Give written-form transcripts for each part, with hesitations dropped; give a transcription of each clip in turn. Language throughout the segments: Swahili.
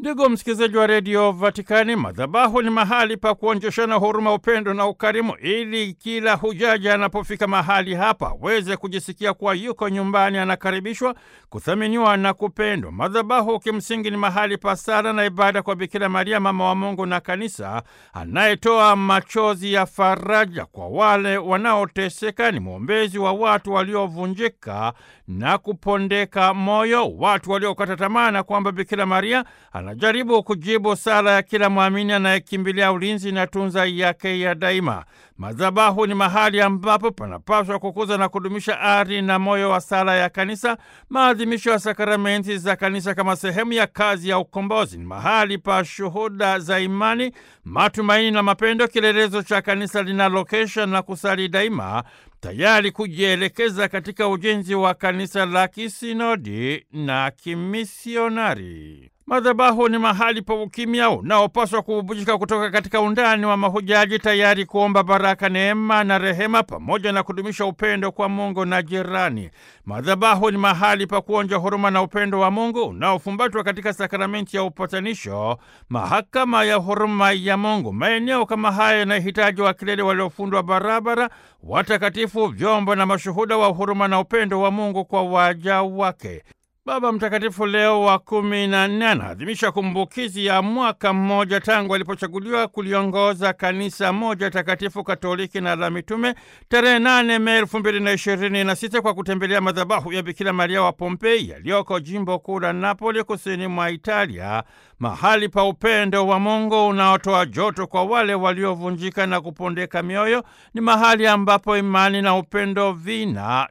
Ndugu msikilizaji wa redio Vatikani, madhabahu ni mahali pa kuonjeshana huruma, upendo na ukarimu, ili kila hujaji anapofika mahali hapa aweze kujisikia kuwa yuko nyumbani, anakaribishwa, kuthaminiwa na kupendwa. Madhabahu kimsingi ni mahali pa sala na ibada kwa Bikira Maria, mama wa Mungu na Kanisa, anayetoa machozi ya faraja kwa wale wanaoteseka. Ni mwombezi wa watu waliovunjika na kupondeka moyo, watu waliokata tamaa, na kwamba Bikira Maria anajaribu kujibu sala ya kila mwamini anayekimbilia ulinzi na tunza yake ya daima. Madhabahu ni mahali ambapo panapaswa kukuza na kudumisha ari na moyo wa sala ya Kanisa, maadhimisho ya sakramenti za Kanisa kama sehemu ya kazi ya ukombozi. Ni mahali pa shuhuda za imani, matumaini na mapendo, kielelezo cha Kanisa linalokesha na kusali daima, tayari kujielekeza katika ujenzi wa kanisa la kisinodi na kimisionari. Madhabahu ni mahali pa ukimya unaopaswa kububujika kutoka katika undani wa mahujaji, tayari kuomba baraka, neema na rehema, pamoja na kudumisha upendo kwa Mungu na jirani. Madhabahu ni mahali pa kuonja huruma na upendo wa Mungu unaofumbatwa katika sakramenti ya upatanisho, mahakama ya huruma ya Mungu. Maeneo kama haya yanahitaji wakilele waliofundwa barabara, watakatifu, vyombo na mashuhuda wa huruma na upendo wa Mungu kwa waja wake. Baba Mtakatifu Leo wa 14 anaadhimisha kumbukizi ya mwaka mmoja tangu alipochaguliwa kuliongoza kanisa moja takatifu Katoliki na la mitume tarehe 8 Mei 2026 kwa kutembelea madhabahu ya Bikira Maria wa Pompei yaliyoko jimbo kuu la Napoli, kusini mwa Italia, mahali pa upendo wa Mungu unaotoa joto kwa wale waliovunjika na kupondeka mioyo. Ni mahali ambapo imani na upendo vina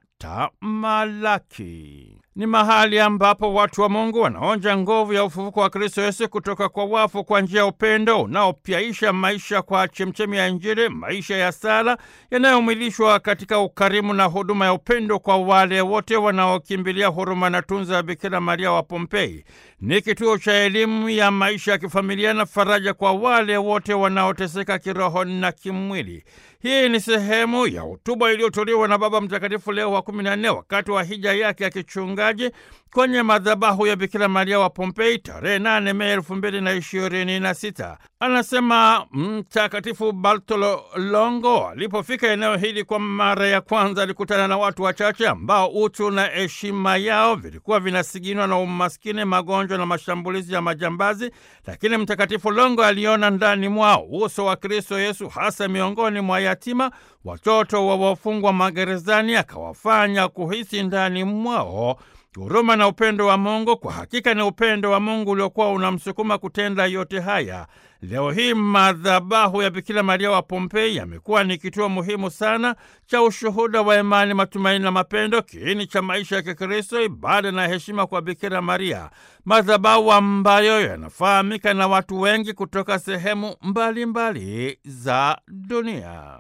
tamalaki. Ni mahali ambapo watu wa Mungu wanaonja nguvu ya ufufuko wa Kristo Yesu kutoka kwa wafu kwa njia ya upendo unaopyaisha maisha kwa chemchemi ya Injili, maisha ya sala yanayomwilishwa katika ukarimu na huduma ya upendo kwa wale wote wanaokimbilia huruma na tunza ya Bikira Maria wa Pompei. Ni kituo cha elimu ya maisha ya kifamilia na faraja kwa wale wote wanaoteseka kiroho na kimwili. Hii ni sehemu ya hotuba iliyotolewa na Baba Mtakatifu Leo wa 14 wakati wa hija yake ya kichungaji kwenye madhabahu ya Bikira Maria wa Pompei tarehe 8 Mei 2026. Anasema Mtakatifu Bartolo Longo alipofika eneo hili kwa mara ya kwanza alikutana na watu wachache ambao utu na heshima yao vilikuwa vinasiginwa na umaskini, magonjwa na mashambulizi ya majambazi, lakini Mtakatifu Longo aliona ndani mwao uso wa Kristo Yesu, hasa miongoni mwa yatima, watoto wa wafungwa magerezani, akawafanya kuhisi ndani mwao huruma na upendo wa Mungu. Kwa hakika ni upendo wa Mungu uliokuwa unamsukuma kutenda yote haya. Leo hii madhabahu ya Bikira Maria wa Pompei yamekuwa ni kituo muhimu sana cha ushuhuda wa imani, matumaini na mapendo, kiini cha maisha ya Kikristo, ibada na heshima kwa Bikira Maria. Madhabahu ambayo yanafahamika na watu wengi kutoka sehemu mbalimbali za dunia.